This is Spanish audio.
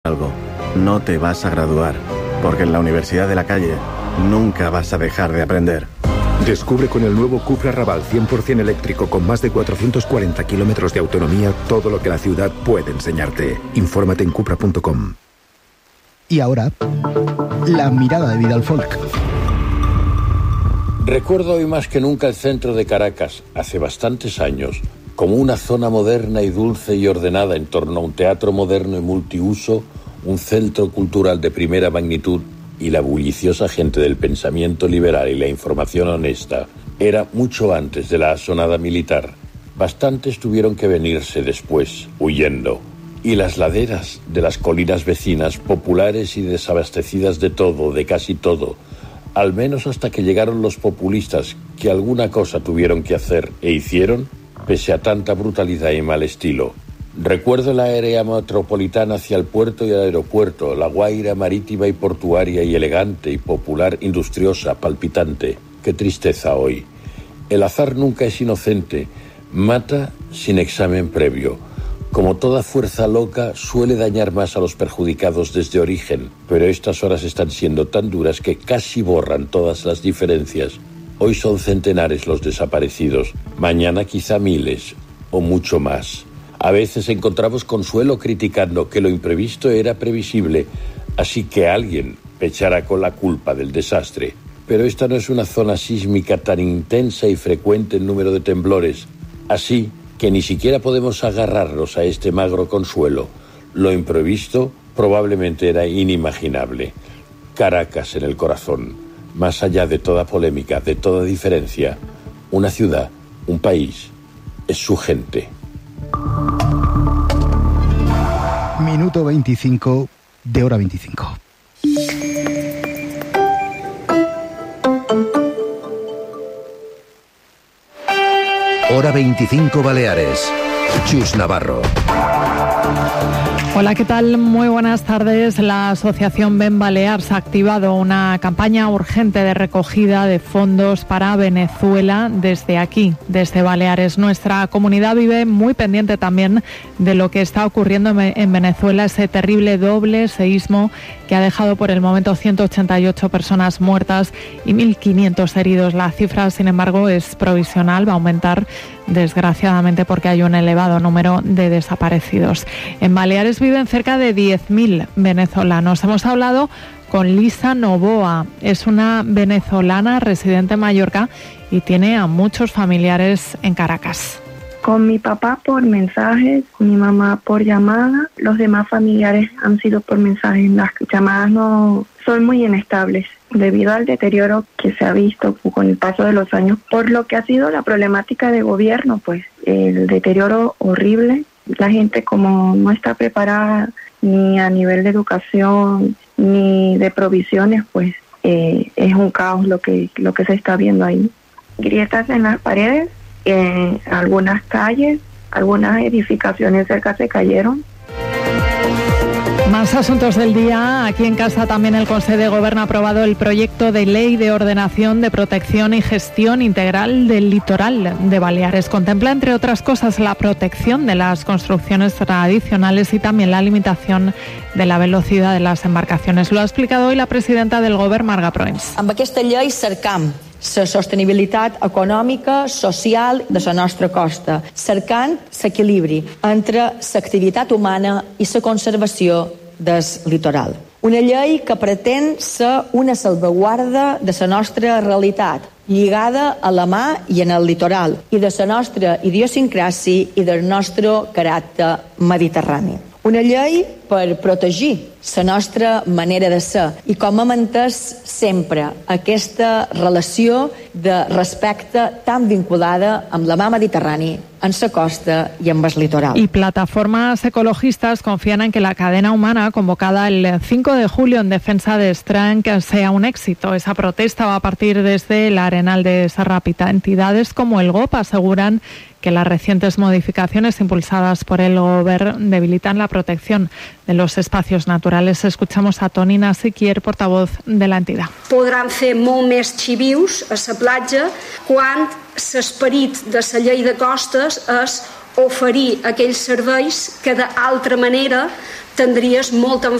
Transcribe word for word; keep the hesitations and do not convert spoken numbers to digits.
algo. No te vas a graduar, porque en la Universidad de la Calle nunca vas a dejar de aprender. Descubre con el nuevo Cupra Raval cien por ciento eléctrico con más de cuatrocientos cuarenta kilómetros de autonomía todo lo que la ciudad puede enseñarte. Infórmate en cupra punto com. Y ahora, la mirada de Vidal Folk. Recuerdo hoy más que nunca el centro de Caracas, hace bastantes años, como una zona moderna y dulce y ordenada en torno a un teatro moderno y multiuso, un centro cultural de primera magnitud y la bulliciosa gente del pensamiento liberal y la información honesta. Era mucho antes de la asonada militar. Bastantes tuvieron que venirse después, huyendo. Y las laderas de las colinas vecinas, populares y desabastecidas de todo, de casi todo, al menos hasta que llegaron los populistas, que alguna cosa tuvieron que hacer e hicieron, pese a tanta brutalidad y mal estilo. Recuerdo la área metropolitana hacia el puerto y el aeropuerto, la Guaira marítima y portuaria y elegante y popular, industriosa, palpitante. Qué tristeza hoy. El azar nunca es inocente, mata sin examen previo. Como toda fuerza loca, suele dañar más a los perjudicados desde origen, pero estas horas están siendo tan duras que casi borran todas las diferencias. Hoy son centenares los desaparecidos, mañana quizá miles o mucho más. A veces encontramos consuelo criticando que lo imprevisto era previsible, así que alguien echará con la culpa del desastre. Pero esta no es una zona sísmica tan intensa y frecuente en número de temblores, así que ni siquiera podemos agarrarnos a este magro consuelo. Lo imprevisto probablemente era inimaginable. Caracas en el corazón, más allá de toda polémica, de toda diferencia, una ciudad, un país, es su gente. Minuto veinticinco de hora veinticinco. Hora veinticinco Baleares. Chus Navarro. Hola, ¿qué tal? Muy buenas tardes. La Asociación Ben Balears ha activado una campaña urgente de recogida de fondos para Venezuela desde aquí, desde Baleares. Nuestra comunidad vive muy pendiente también de lo que está ocurriendo en Venezuela, ese terrible doble seísmo que ha dejado por el momento ciento ochenta y ocho personas muertas y mil quinientos heridos. La cifra, sin embargo, es provisional, va a aumentar desgraciadamente porque hay un elevado número de desaparecidos. En Baleares viven cerca de diez mil venezolanos. Hemos hablado con Lisa Novoa, es una venezolana residente en Mallorca y tiene a muchos familiares en Caracas. Con mi papá por mensajes, con mi mamá por llamada, los demás familiares han sido por mensajes. Las llamadas no son muy inestables debido al deterioro que se ha visto con el paso de los años, por lo que ha sido la problemática de gobierno, pues el deterioro horrible. La gente como no está preparada ni a nivel de educación ni de provisiones, pues eh, es un caos lo que, lo que se está viendo ahí. Grietas en las paredes, en algunas calles, algunas edificaciones cerca se cayeron. Más asuntos del día. Aquí en casa también el Consejo de Gobierno ha aprobado el proyecto de ley de ordenación de protección y gestión integral del litoral de Baleares. Contempla, entre otras cosas, la protección de las construcciones tradicionales y también la limitación de la velocidad de las embarcaciones. Lo ha explicado hoy la presidenta del Govern, Marga Proens. Amb aquesta llei cercam la sostenibilitat econòmica, social de la nostra costa, cercant l'equilibri entre l'activitat humana i la conservació del litoral. Una llei que pretén ser una salvaguarda de la nostra realitat, lligada a la mar i en el litoral, i de la nostra idiosincràsia i del nostre caràcter mediterrani. Una llei per protegir la nostra manera de ser i com hem entès sempre aquesta relació de respecte tan vinculada amb la mar Mediterrània, en la costa y en el litoral. Y plataformas ecologistas confían en que la cadena humana convocada el cinco de julio en defensa de Stranc sea un éxito. Esa protesta va a partir desde el Arenal de Serrapita. Entidades como el G O P aseguran que las recientes modificaciones impulsadas por el Govern debilitan la protección de los espacios naturales. Escuchamos a Toni Nasiquier, portavoz de la entidad. Podran fer molt més xivius a la platja quan l'esperit de la llei de costes és oferir aquells serveis que d'altra manera tindries molt en